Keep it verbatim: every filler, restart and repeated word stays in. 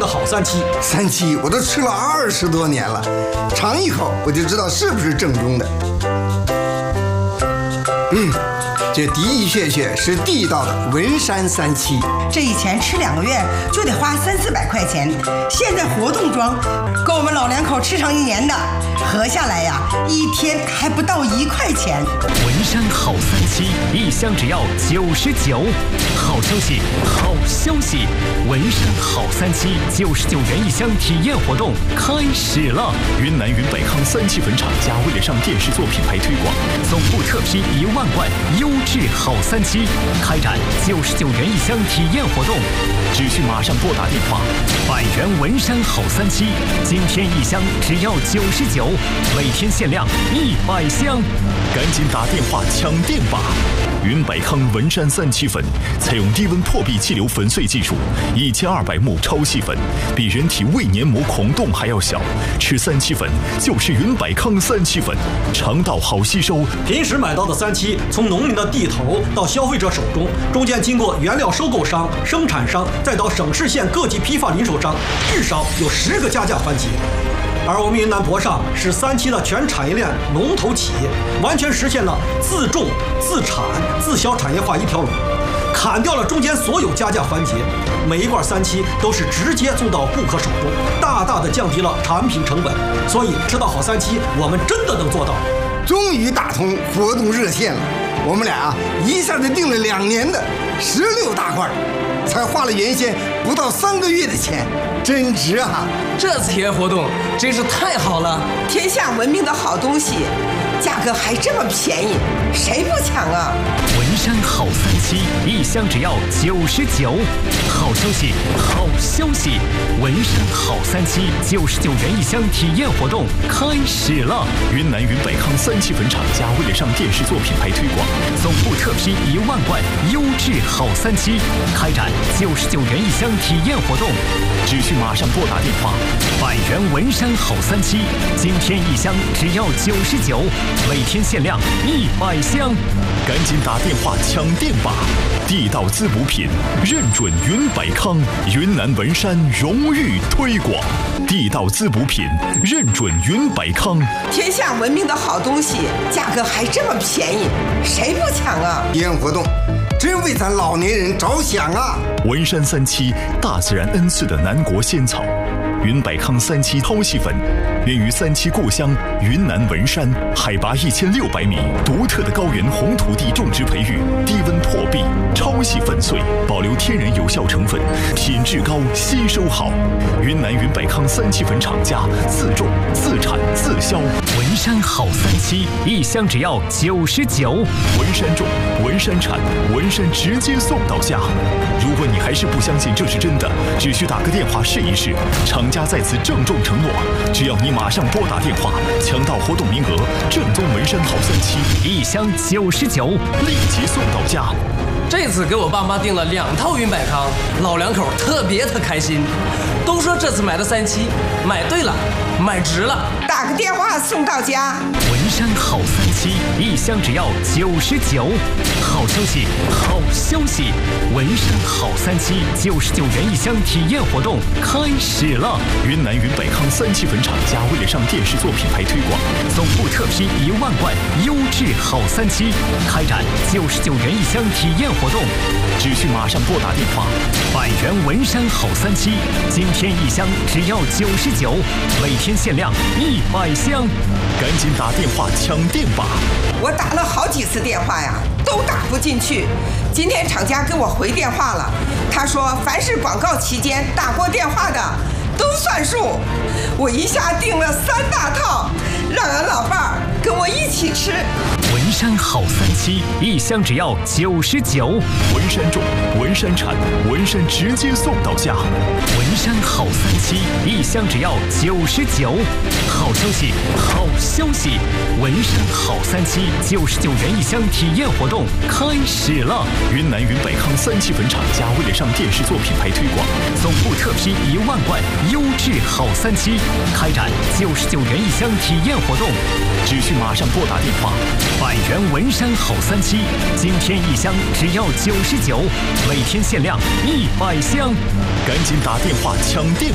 的好三七。 三七我都吃了二十多年了，尝一口我就知道是不是正宗的。嗯，这的确确是地道的文山三七。 这以前吃两个月就得花三四百块钱，现在活动装，够我们老两口吃上一年的，合下来呀，一天还不到一块钱。 文山好三七，一箱只要九十九。好消息，好消息！文山好三七，九十九元一箱体验活动开始了。 云南云百康三七粉厂家为了上电视做品牌推广， 总部特批一万罐优质好三七，开展九十九元一箱体验活动， 只需马上拨打电话。 百元文山好三七，今天一箱只要九十九，每天限量一百箱， 赶紧打电话抢店吧！云百康文山三七粉采用低温破壁气流粉碎技术，一千二百目超细粉，比人体胃黏膜孔洞还要小。吃三七粉就是云百康三七粉，肠道好吸收。 平时买到的三七，从农民的地头到消费者手中，中间经过原料收购商、生产商，再到省市县各级批发零售商，至少有十个加价环节。而我们云南博上是三七的全产业链龙头企业，完全实现了自种、自产、自销产业化一条龙，砍掉了中间所有加价环节，每一罐三七都是直接送到顾客手中，大大的降低了产品成本。所以吃到好三七，我们真的能做到。 终于打通活动热线了，我们俩啊一下子订了两年的十六大罐，才花了原先不到三个月的钱，真值啊！ 这次体验活动真是太好了， 天下闻名的好东西，价格还这么便宜，谁不抢啊？ 文山好三七，一箱只要九十九。好消息，好消息！文山好三七，九十九元一箱体验活动开始了。 云南云百康三七粉厂家为了上电视做品牌推广， 总部特批一万罐优质好三七，开展九十九元一箱体验活动， 只需马上拨打电话。 百元文山好三七，今天一箱只要九十九，每天限量一百箱， 赶紧打电话抢店吧！地道滋补品认准云百康，云南文山荣誉推广。地道滋补品认准云百康， 天下闻名的好东西，价格还这么便宜，谁不抢啊？ 体验活动真为咱老年人着想啊！ 文山三七，大自然恩赐的南国仙草。云百康三七超细粉，源于三七故乡云南文山，海拔一千六百米，独特的高原红土地种植培育，低温破壁，超细粉碎，保留天然有效成分，品质高，吸收好。云南云百康三七粉厂家自种、自产、自销。 文山好三七，一箱只要九十九。 文山种，文山产，文山直接送到家。如果你还是不相信这是真的，只需打个电话试一试。厂家在此郑重承诺，只要你马上拨打电话，抢到活动名额，正宗文山好三七， 一箱九十九， 立即送到家。 这次给我爸妈订了两套云百康，老两口特别特开心，都说这次买的三七买对了，买值了。 打个电话送到家。 文山好三七，一箱只要九十九。好消息，好消息！文山好三七，九十九元一箱体验活动开始了。 云南云百康三七粉厂家为了上电视做品牌推广， 总部特批一万罐优质好三七，开展九十九元一箱体验活动， 只需马上拨打电话。 百元文山好三七，今天一箱只要九十九，每天限量一百箱， 赶紧打电话抢店吧！ 我打了好几次电话呀，都打不进去。今天厂家给我回电话了，他说凡是广告期间打过电话的都算数。我一下订了三大套，让俺老伴儿跟我一起吃。 文山好三七，一箱只要九十九。 文山种，文山产，文山直接送到家。 文山好三七，一箱只要九十九。好消息，好消息！文山好三七，九十九元一箱体验活动开始了。 云南云百康三七粉厂家为了上电视做品牌推广， 总部特批一万罐优质好三七，开展九十九元一箱体验活动， 只需马上拨打电话。 百元文山好三七，今天一箱只要九十九，每天限量一百箱， 赶紧打电话抢店。